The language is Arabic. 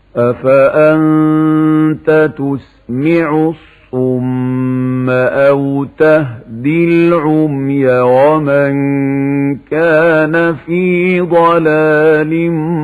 أفأنت تسمع الصم أو تهدي العمي ومن كان في ضلال